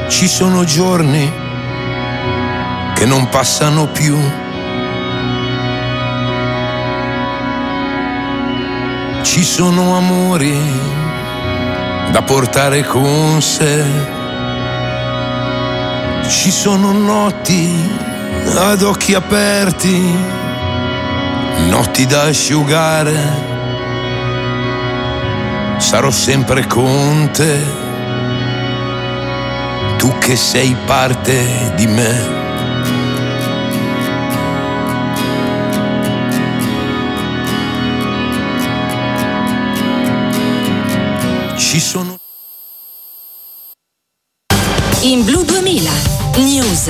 Ci sono giorni che non passano più. Ci sono amori da portare con sé. Ci sono notti ad occhi aperti, notti da asciugare. Sarò sempre con te, tu che sei parte di me. Ci sono in Blu 2000 News.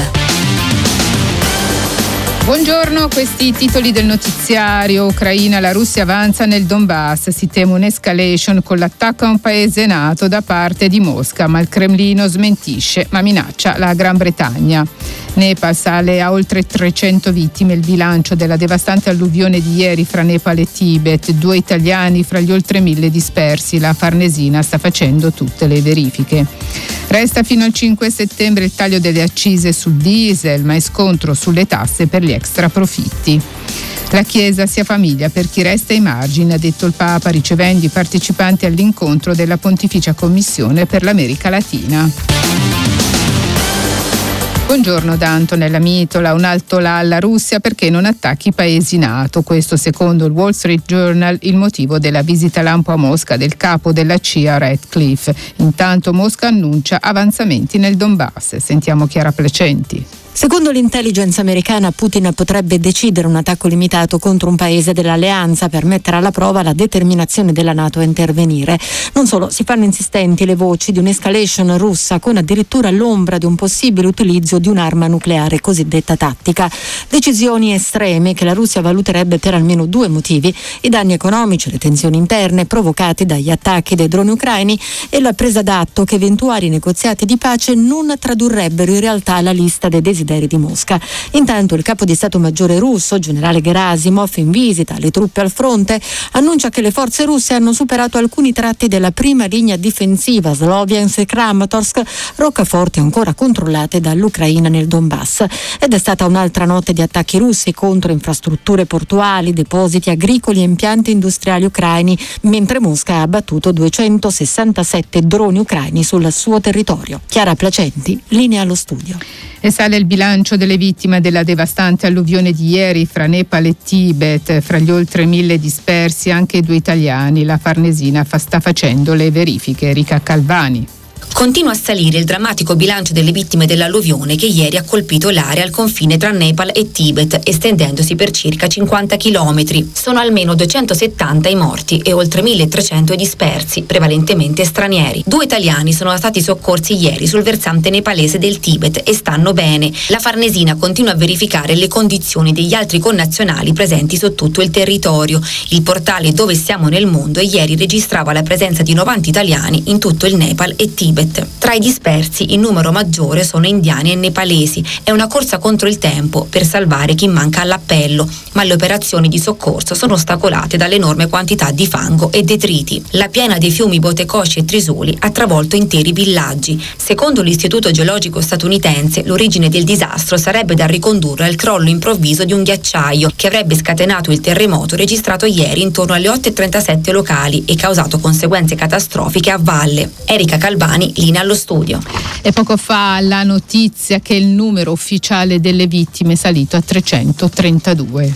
Buongiorno, questi titoli del notiziario. Ucraina, la Russia avanza nel Donbass, si teme un'escalation con l'attacco a un paese NATO da parte di Mosca, ma il Cremlino smentisce, ma minaccia la Gran Bretagna. Nepal sale a oltre 300 vittime il bilancio della devastante alluvione di ieri fra Nepal e Tibet, 2 italiani fra gli oltre 1000 dispersi. La Farnesina sta facendo tutte le verifiche. Resta fino al 5 settembre il taglio delle accise sul diesel, ma è scontro sulle tasse per gli extra profitti. La Chiesa sia famiglia per chi resta ai margini, ha detto il Papa ricevendo i partecipanti all'incontro della Pontificia Commissione per l'America Latina. Buongiorno da Antonella Mitola. Un alto là alla Russia perché non attacchi i paesi NATO. Questo secondo il Wall Street Journal il motivo della visita lampo a Mosca del capo della CIA Ratcliffe. Intanto Mosca annuncia avanzamenti nel Donbass. Sentiamo Chiara Placenti. Secondo l'intelligence americana, Putin potrebbe decidere un attacco limitato contro un paese dell'alleanza per mettere alla prova la determinazione della NATO a intervenire. Non solo, si fanno insistenti le voci di un'escalation russa con addirittura l'ombra di un possibile utilizzo di un'arma nucleare cosiddetta tattica. Decisioni estreme che la Russia valuterebbe per almeno 2 motivi: i danni economici, le tensioni interne provocate dagli attacchi dei droni ucraini e la presa d'atto che eventuali negoziati di pace non tradurrebbero in realtà la lista dei desideri di Mosca. Intanto il capo di Stato Maggiore russo, generale Gerasimov, in visita alle truppe al fronte, annuncia che le forze russe hanno superato alcuni tratti della prima linea difensiva Sloviansk e Kramatorsk, roccaforti ancora controllate dall'Ucraina nel Donbass. Ed è stata un'altra notte di attacchi russi contro infrastrutture portuali, depositi agricoli e impianti industriali ucraini, mentre Mosca ha abbattuto 267 droni ucraini sul suo territorio. Chiara Placenti, linea allo studio. E sale il bilancio delle vittime della devastante alluvione di ieri fra Nepal e Tibet. Fra gli oltre 1000 dispersi anche 2 italiani. La Farnesina sta facendo le verifiche. Erika Calvani. Continua a salire il drammatico bilancio delle vittime dell'alluvione che ieri ha colpito l'area al confine tra Nepal e Tibet, estendendosi per circa 50 chilometri. Sono almeno 270 i morti e oltre 1300 i dispersi, prevalentemente stranieri. 2 italiani sono stati soccorsi ieri sul versante nepalese del Tibet e stanno bene. La Farnesina continua a verificare le condizioni degli altri connazionali presenti su tutto il territorio. Il portale Dove siamo nel mondo ieri registrava la presenza di 90 italiani in tutto il Nepal e Tibet. Tra i dispersi in numero maggiore sono indiani e nepalesi. È una corsa contro il tempo per salvare chi manca all'appello, ma le operazioni di soccorso sono ostacolate dall'enorme quantità di fango e detriti. La piena dei fiumi Botekoshi e Trisuli ha travolto interi villaggi. Secondo l'Istituto Geologico statunitense, l'origine del disastro sarebbe da ricondurre al crollo improvviso di un ghiacciaio che avrebbe scatenato il terremoto registrato ieri intorno alle 8:37 locali e causato conseguenze catastrofiche a valle. Erika Calvani, linea allo studio. E poco fa la notizia che il numero ufficiale delle vittime è salito a 332.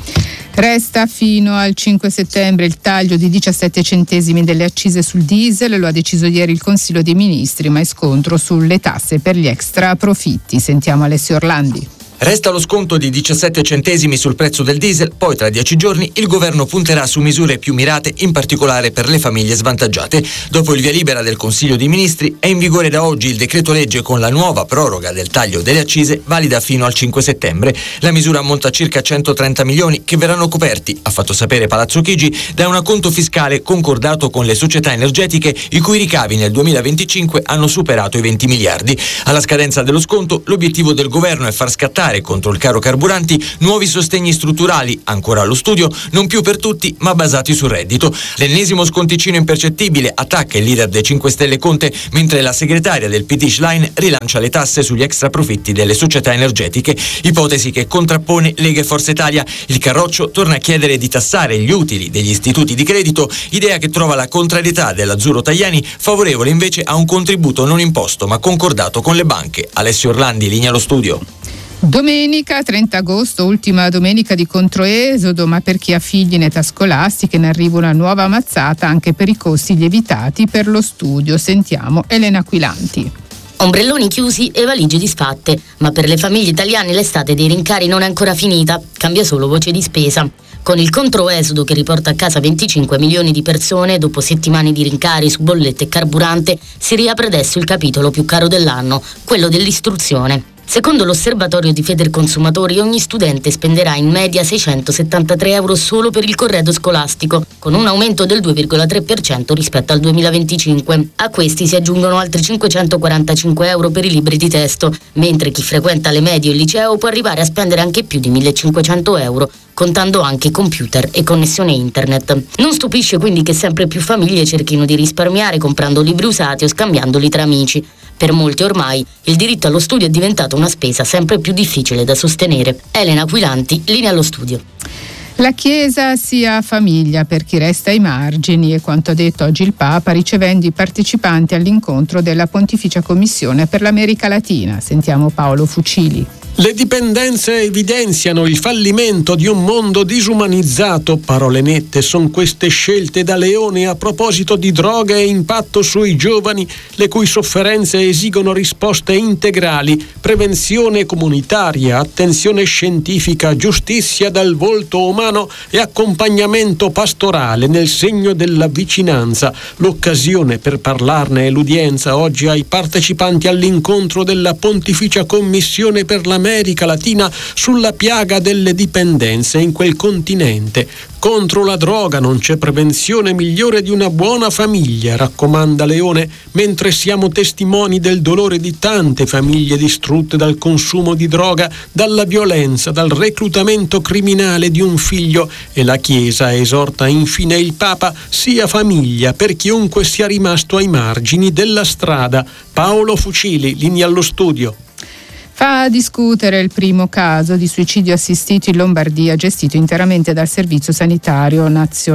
Resta fino al 5 settembre il taglio di 17 centesimi delle accise sul diesel, lo ha deciso ieri il Consiglio dei Ministri, ma è scontro sulle tasse per gli extra profitti. Sentiamo Alessio Orlandi. Resta lo sconto di 17 centesimi sul prezzo del diesel, poi tra 10 giorni il governo punterà su misure più mirate, in particolare per le famiglie svantaggiate. Dopo il via libera del Consiglio dei Ministri è in vigore da oggi il decreto legge con la nuova proroga del taglio delle accise valida fino al 5 settembre. La misura ammonta a circa 130 milioni che verranno coperti, ha fatto sapere Palazzo Chigi, da un acconto fiscale concordato con le società energetiche i cui ricavi nel 2025 hanno superato i 20 miliardi. Alla scadenza dello sconto l'obiettivo del governo è far scattare votare contro il caro carburanti nuovi sostegni strutturali, ancora allo studio, non più per tutti ma basati sul reddito. L'ennesimo sconticino impercettibile attacca il leader dei 5 Stelle Conte, mentre la segretaria del PD Schlein rilancia le tasse sugli extraprofitti delle società energetiche, ipotesi che contrappone Lega e Forza Italia. Il Carroccio torna a chiedere di tassare gli utili degli istituti di credito, idea che trova la contrarietà dell'Azzurro Tajani, favorevole invece a un contributo non imposto ma concordato con le banche. Alessio Orlandi, linea allo studio. Domenica 30 agosto, ultima domenica di controesodo, ma per chi ha figli in età scolastica in arrivo una nuova mazzata anche per i costi lievitati per lo studio. Sentiamo Elena Aquilanti. Ombrelloni chiusi e valigie disfatte, ma per le famiglie italiane l'estate dei rincari non è ancora finita, cambia solo voce di spesa. Con il controesodo che riporta a casa 25 milioni di persone, dopo settimane di rincari su bollette e carburante, si riapre adesso il capitolo più caro dell'anno, quello dell'istruzione. Secondo l'osservatorio di Federconsumatori, ogni studente spenderà in media 673 euro solo per il corredo scolastico, con un aumento del 2,3% rispetto al 2025. A questi si aggiungono altri 545 euro per i libri di testo, mentre chi frequenta le medie o il liceo può arrivare a spendere anche più di 1.500 euro, contando anche computer e connessione internet. Non stupisce quindi che sempre più famiglie cerchino di risparmiare comprando libri usati o scambiandoli tra amici. Per molti ormai il diritto allo studio è diventato una spesa sempre più difficile da sostenere. Elena Aquilanti, linea allo studio. La Chiesa sia famiglia per chi resta ai margini, è quanto ha detto oggi il Papa ricevendo i partecipanti all'incontro della Pontificia Commissione per l'America Latina. Sentiamo Paolo Fucili. Le dipendenze evidenziano il fallimento di un mondo disumanizzato. Parole nette son queste scelte da Leone a proposito di droga e impatto sui giovani, le cui sofferenze esigono risposte integrali, prevenzione comunitaria, attenzione scientifica, giustizia dal volto umano e accompagnamento pastorale nel segno della vicinanza. L'occasione per parlarne è l'udienza oggi ai partecipanti all'incontro della Pontificia Commissione per l'America Latina sulla piaga delle dipendenze in quel continente. Contro la droga non c'è prevenzione migliore di una buona famiglia, raccomanda Leone, mentre siamo testimoni del dolore di tante famiglie distrutte dal consumo di droga, dalla violenza, dal reclutamento criminale di un figlio, e la Chiesa esorta infine il Papa sia famiglia per chiunque sia rimasto ai margini della strada. Paolo Fucili, linea allo studio. Fa discutere il primo caso di suicidio assistito in Lombardia gestito interamente dal Servizio Sanitario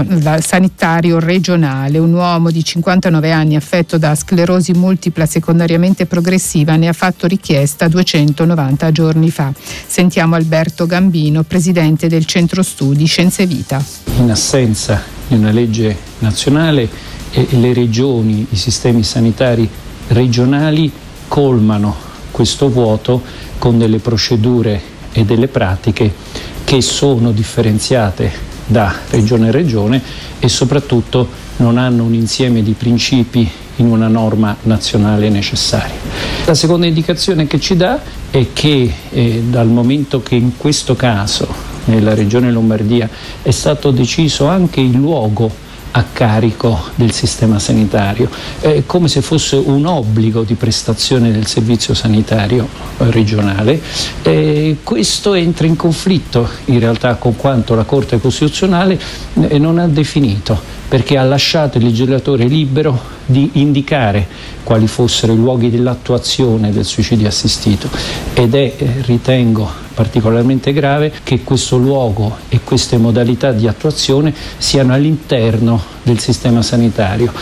Regionale. Un uomo di 59 anni affetto da sclerosi multipla secondariamente progressiva ne ha fatto richiesta 290 giorni fa. Sentiamo Alberto Gambino, presidente del Centro Studi Scienze Vita. In assenza di una legge nazionale, le regioni, i sistemi sanitari regionali colmano questo vuoto con delle procedure e delle pratiche che sono differenziate da regione a regione e soprattutto non hanno un insieme di principi in una norma nazionale necessaria. La seconda indicazione che ci dà è che dal momento che in questo caso nella regione Lombardia è stato deciso anche il luogo a carico del sistema sanitario, come se fosse un obbligo di prestazione del servizio sanitario regionale. Questo entra in conflitto in realtà con quanto la Corte Costituzionale non ha definito, perché ha lasciato il legislatore libero di indicare quali fossero i luoghi dell'attuazione del suicidio assistito, ed è, ritengo, particolarmente grave che questo luogo e queste modalità di attuazione siano all'interno del sistema sanitario.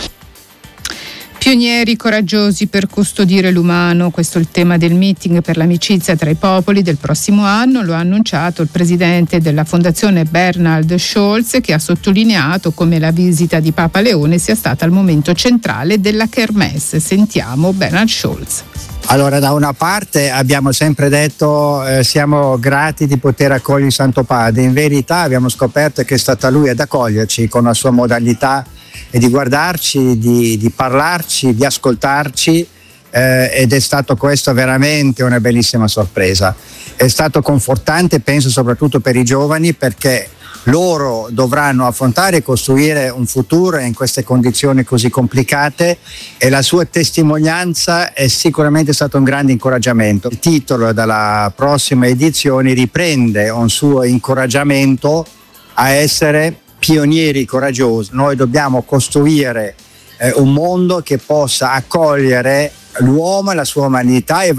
Pionieri coraggiosi per custodire l'umano, questo è il tema del meeting per l'amicizia tra i popoli del prossimo anno, lo ha annunciato il presidente della Fondazione Bernhard Scholz, che ha sottolineato come la visita di Papa Leone sia stata il momento centrale della Kermesse. Sentiamo Bernhard Scholz. Allora, da una parte abbiamo sempre detto siamo grati di poter accogliere il Santo Padre. In verità abbiamo scoperto che è stata lui ad accoglierci con la sua modalità e di guardarci, di parlarci, di ascoltarci, ed è stato questo veramente una bellissima sorpresa. È stato confortante, penso soprattutto per i giovani, perché loro dovranno affrontare e costruire un futuro in queste condizioni così complicate, e la sua testimonianza è sicuramente stato un grande incoraggiamento. Il titolo della prossima edizione riprende un suo incoraggiamento a essere pionieri coraggiosi. Noi dobbiamo costruire un mondo che possa accogliere l'uomo e la sua umanità e